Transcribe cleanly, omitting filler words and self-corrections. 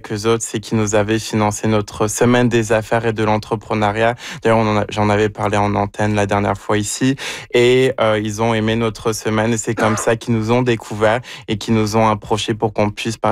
quelques autres, c'est qu'ils nous avaient financé notre semaine des affaires et de l'entrepreneuriat. D'ailleurs, j'en avais parlé en antenne la dernière fois ici. Et ils ont aimé notre semaine et c'est comme ça qu'ils nous ont découvert et qu'ils nous ont approchés pour qu'on puisse